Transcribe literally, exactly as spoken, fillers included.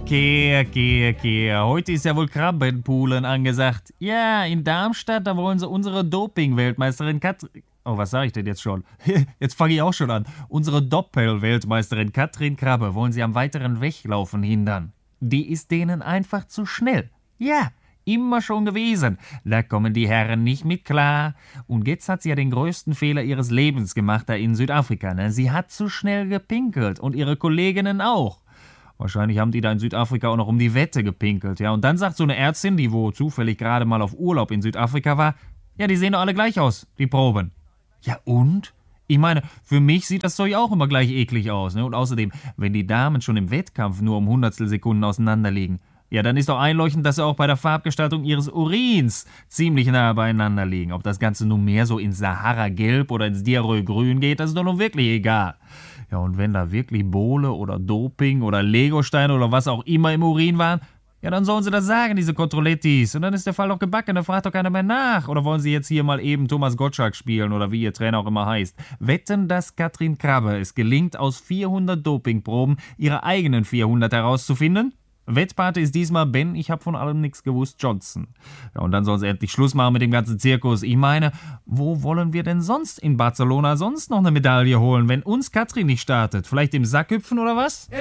Okay, okay, okay. Heute ist ja wohl Krabbenpoolen angesagt. Ja, in Darmstadt, da wollen sie unsere Doping-Weltmeisterin Katrin... Oh, was sage ich denn jetzt schon? Jetzt fange ich auch schon an. Unsere Doppel-Weltmeisterin Katrin Krabbe wollen sie am weiteren Weglaufen hindern. Die ist denen einfach zu schnell. Ja, immer schon gewesen. Da kommen die Herren nicht mit klar. Und jetzt hat sie ja den größten Fehler ihres Lebens gemacht da in Südafrika. Ne? Sie hat zu schnell gepinkelt und ihre Kolleginnen auch. Wahrscheinlich haben die da in Südafrika auch noch um die Wette gepinkelt. Ja, und dann sagt so eine Ärztin, die wo zufällig gerade mal auf Urlaub in Südafrika war, ja, die sehen doch alle gleich aus, die Proben. Ja und? Ich meine, für mich sieht das Zeug auch immer gleich eklig aus. Ne? Und außerdem, wenn die Damen schon im Wettkampf nur um Hundertstelsekunden auseinander liegen, ja, dann ist doch einleuchtend, dass sie auch bei der Farbgestaltung ihres Urins ziemlich nah beieinander liegen. Ob das Ganze nun mehr so ins Sahara-Gelb oder ins Diarrhoe-Grün geht, das ist doch nun wirklich egal. Ja, und wenn da wirklich Bohle oder Doping oder Legosteine oder was auch immer im Urin waren, ja, dann sollen sie das sagen, diese Kontrollettis. Und dann ist der Fall doch gebacken, da fragt doch keiner mehr nach. Oder wollen sie jetzt hier mal eben Thomas Gottschalk spielen oder wie ihr Trainer auch immer heißt? Wetten, dass Katrin Krabbe es gelingt, aus vierhundert Dopingproben ihre eigenen vierhundert herauszufinden? Wettpate ist diesmal Ben, ich hab von allem nichts gewusst, Johnson. Ja, und dann sollen sie endlich Schluss machen mit dem ganzen Zirkus. Ich meine, wo wollen wir denn sonst in Barcelona sonst noch eine Medaille holen, wenn uns Katrin nicht startet? Vielleicht im Sackhüpfen oder was?